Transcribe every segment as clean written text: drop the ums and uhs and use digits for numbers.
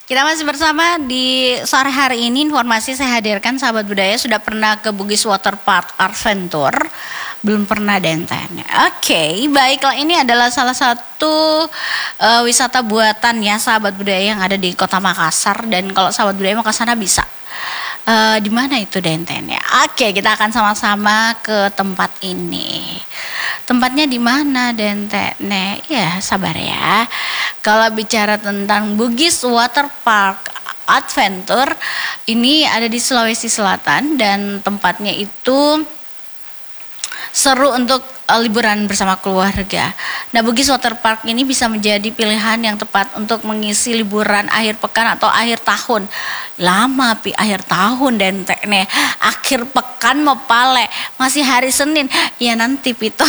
Kita masih bersama di sore hari ini. Informasi saya hadirkan, sahabat budaya, sudah pernah ke Bugis Water Park Adventure? Belum pernah, Denten. Oke, baiklah, ini adalah salah satu wisata buatan ya, sahabat budaya, yang ada di Kota Makassar. Dan kalau sahabat budaya mau ke sana bisa. Di mana itu, Denten ya? Oke, kita akan sama-sama ke tempat ini. Tempatnya di mana, Denten? Ya, sabar ya. Kalau bicara tentang Bugis Water Park Adventure, ini ada di Sulawesi Selatan dan tempatnya itu seru untuk liburan bersama keluarga. Nah, Bugis Water Park ini bisa menjadi pilihan yang tepat untuk mengisi liburan akhir pekan atau akhir tahun. Lama akhir tahun, dan akhir pekan mau pale masih hari Senin. Ya nanti pito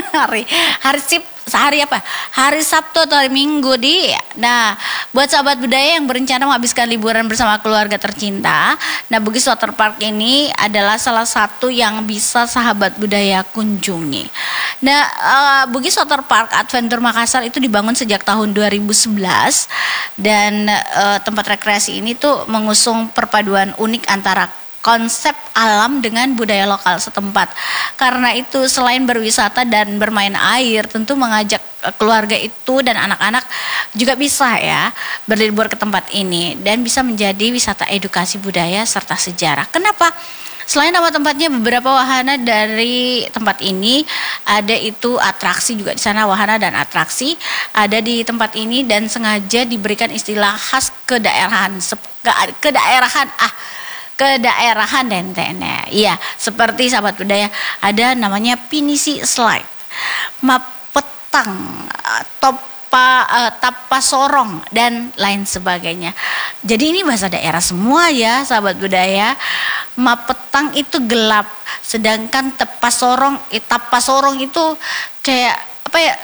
hari apa? Hari Sabtu atau hari Minggu Nah, buat sahabat budaya yang berencana menghabiskan liburan bersama keluarga tercinta, nah Bugis Water Park ini adalah salah satu yang bisa sahabat budaya kunjungi. Nah, Bugis Water Park Adventure Makassar itu dibangun sejak tahun 2011 dan tempat rekreasi ini tuh mengusung perpaduan unik antara konsep alam dengan budaya lokal setempat. Karena itu selain berwisata dan bermain air, tentu mengajak keluarga itu dan anak-anak juga bisa ya berlibur ke tempat ini dan bisa menjadi wisata edukasi budaya serta sejarah. Kenapa? Selain nama tempatnya, beberapa wahana dari tempat ini ada itu atraksi juga di sana, wahana dan atraksi ada di tempat ini dan sengaja diberikan istilah khas kedaerahan Denten. Iya, seperti sahabat budaya ada namanya pinisi slide, mapetang, tapasorong dan lain sebagainya. Jadi ini bahasa daerah semua ya, sahabat budaya. Mapetang itu gelap, sedangkan tapasorong itu kayak apa ya?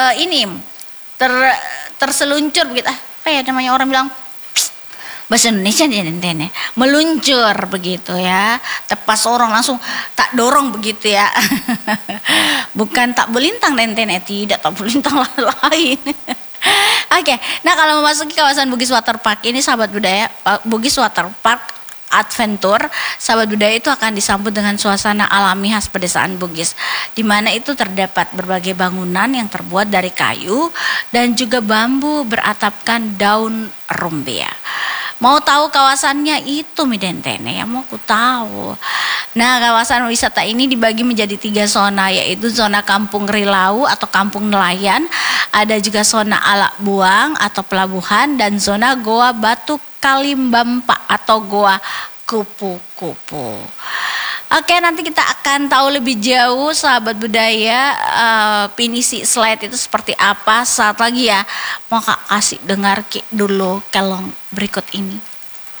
Terseluncur begitu. Apa ya namanya, orang bilang bahasa Indonesia nih, meluncur begitu ya. Tepas orang langsung tak dorong begitu ya. Bukan tak belintang, tidak tak belintang lain. Oke, nah kalau memasuki kawasan Bugis Water Park ini, sahabat budaya, Bugis Water Park Adventure, sahabat budaya itu akan disambut dengan suasana alami khas pedesaan Bugis, di mana itu terdapat berbagai bangunan yang terbuat dari kayu dan juga bambu beratapkan daun rumbia. Mau tahu kawasannya itu Midentene ya, mau ku tahu. Nah, kawasan wisata ini dibagi menjadi 3 zona, yaitu zona Kampung Rilau atau Kampung Nelayan, ada juga zona Alak Buang atau pelabuhan, dan zona Goa Batu Kalimbampa atau Goa Kupu-Kupu. Oke, nanti kita akan tahu lebih jauh, sahabat budaya, pinisi slide itu seperti apa saat lagi ya. Mau kasih dengar dulu kelong berikut ini.